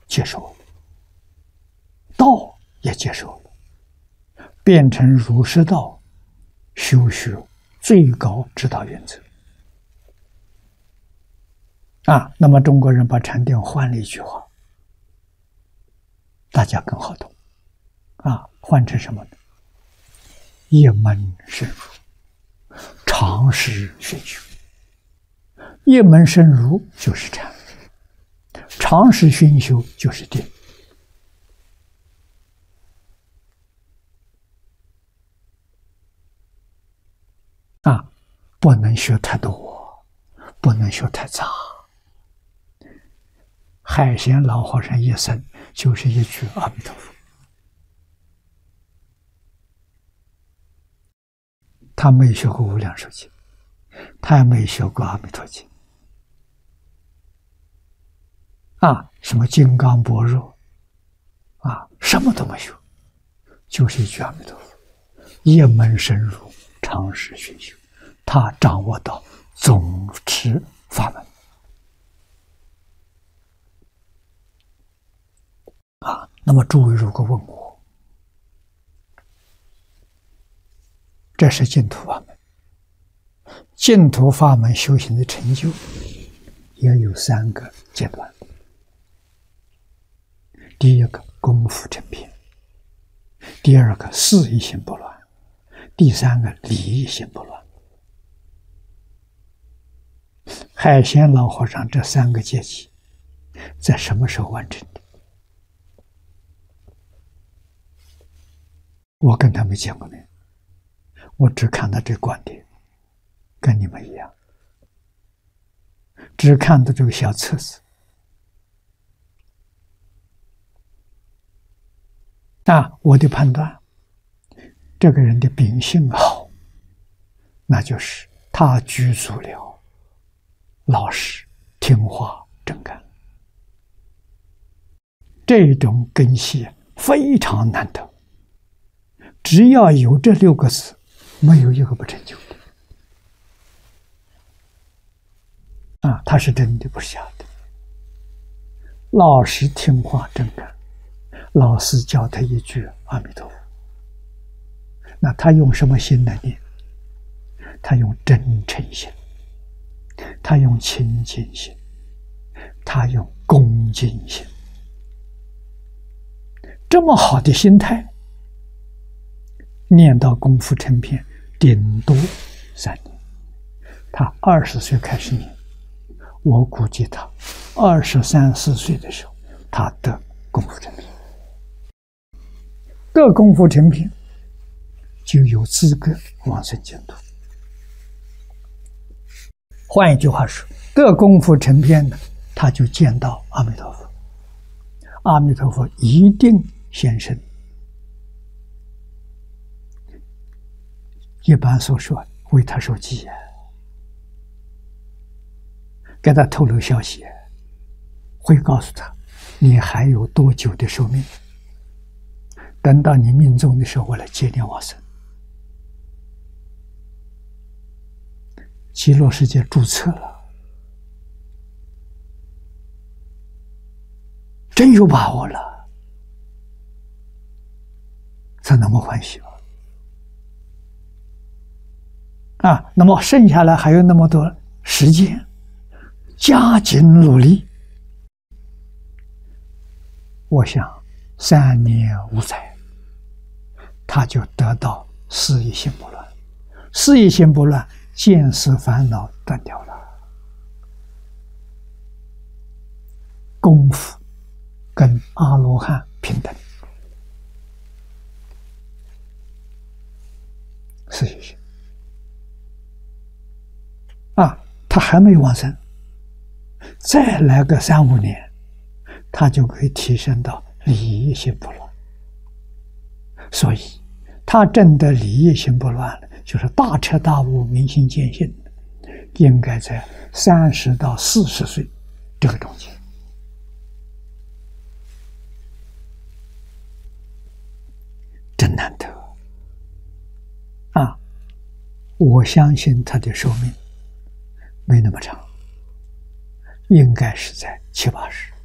接受了，道也接受了，变成儒释道修学最高指导原则。那么中国人把禅定换了一句话，大家更好懂。换成什么呢？一门深入，常识熏修。一门深入就是禅，常识熏修就是定。不能学太多，不能学太杂。海贤老和尚一生就是一句阿弥陀佛，他没学过无量寿经，他也没学过阿弥陀经。什么金刚般若什么都没学，就是一句阿弥陀佛，一门深入，常识熏修，他掌握到总持法门。那么诸位如果问我，这是净土法门，净土法门修行的成就也有3个阶段。第一个功夫成片，第二个事一心不乱，第3个理一心不乱。海贤老和尚这3个阶级在什么时候完成的？我跟他没见过面，我只看到这观点，跟你们一样，只看到这个小册子。我的判断，这个人的秉性好，那就是他具足了老实、听话、正干，这种根系非常难得。只要有这6个字，没有一个不成就的。他是真的，不是假的。老实听话正干，老师教他一句阿弥陀佛，那他用什么心来念？他用真诚心，他用清净心，他用恭敬心。这么好的心态，念到功夫成片，顶多3年。他20岁开始念，我估计他23、24岁的时候，他得功夫成片。得功夫成片，就有资格往生净土。换一句话说，得功夫成片呢，他就见到阿弥陀佛。阿弥陀佛一定现身。一般所说为他受记，给他透露消息，会告诉他你还有多久的寿命，等到你命终的时候，我来接你往生。极乐世界注册了，真有把握了，才那么欢喜那么剩下来还有那么多时间，加紧努力，我想3年5载，他就得到事一心不乱。事一心不乱，见思烦恼断掉了，功夫跟阿罗汉平等。事一心他还没往生，再来个3、5年，他就可以提升到理一心不乱。所以他证得理一心不乱了，就是大彻大悟、明心见性，应该在30到40岁这个中间。真难得我相信他的寿命没那么长，应该是在70、80。